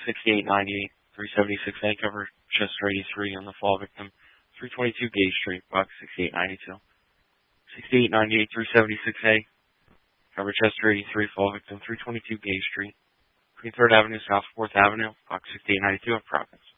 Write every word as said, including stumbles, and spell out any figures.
sixty-eight ninety-eight, three seventy-six A, cover Chester eighty-three on the fall victim, three twenty-two Gage Street, box sixty-eight ninety-two. sixty-eight ninety-eight, three seventy-six A, cover Chester eighty-three, fall victim, three twenty-two Gage Street, Queen third Avenue, South fourth Avenue, box sixty-eight ninety-two of Providence.